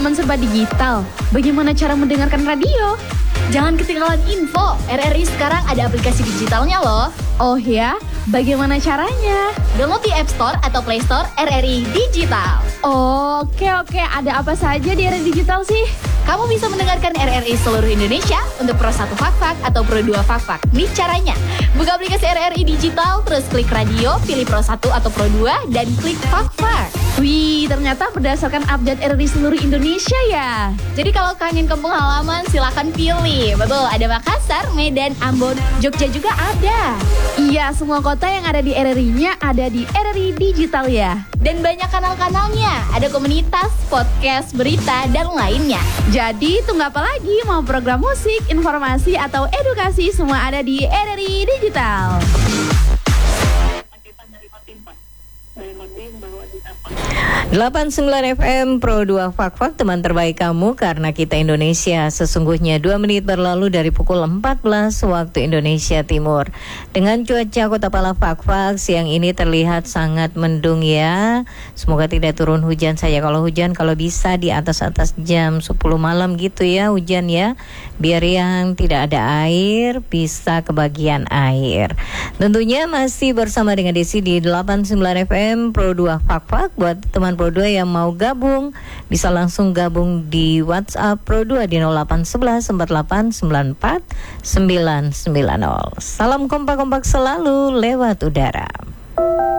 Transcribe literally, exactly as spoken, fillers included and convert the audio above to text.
zaman serba digital, bagaimana cara mendengarkan radio? Jangan ketinggalan info, R R I sekarang ada aplikasi digitalnya loh. Oh ya, bagaimana caranya? Download di App Store atau Play Store R R I Digital. Oh, oke oke, ada apa saja di R R I Digital sih? Kamu bisa mendengarkan R R I seluruh Indonesia untuk Pro satu Fak-Fak atau Pro dua Fak-Fak. Nih caranya, buka aplikasi R R I Digital, terus klik radio, pilih Pro satu atau Pro dua, dan klik Fak-Fak. Wih, ternyata berdasarkan update R R I seluruh Indonesia ya. Jadi kalau kangen kampung halaman, silakan pilih. Betul, ada Makassar, Medan, Ambon, Jogja juga ada. Iya, semua kota yang ada di R R I-nya ada di R R I Digital ya. Dan banyak kanal-kanalnya, ada komunitas, podcast, berita, dan lainnya. Jadi tunggu apa lagi, mau program musik, informasi, atau edukasi, semua ada di R R I Digital. delapan puluh sembilan F M Pro dua Fak-Fak, teman terbaik kamu karena kita Indonesia. Sesungguhnya dua menit berlalu dari pukul empat belas waktu Indonesia Timur. Dengan cuaca Kota Pala Fak-Fak siang ini terlihat sangat mendung ya. Semoga tidak turun hujan saja. Kalau hujan, kalau bisa di atas-atas jam sepuluh malam gitu ya hujan ya. Biar yang tidak ada air bisa kebagian air. Tentunya masih bersama dengan Desi di delapan puluh sembilan F M Pro dua Fak-Fak. Buat teman Pro dua yang mau gabung, bisa langsung gabung di WhatsApp Pro dua di nol delapan satu satu empat delapan sembilan empat sembilan sembilan nol. Salam kompak-kompak selalu lewat udara.